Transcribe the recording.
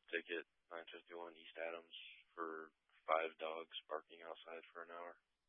ticket 951 East Adams for 5 dogs barking outside for an hour.